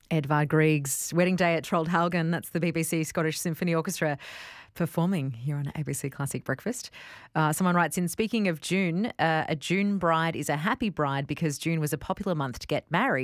Edvard Grieg's Wedding Day at Troldhaugen. That's the BBC Scottish Symphony Orchestra performing here on ABC Classic Breakfast. Someone writes in, speaking of June, a June bride is a happy bride because June was a popular month to get married.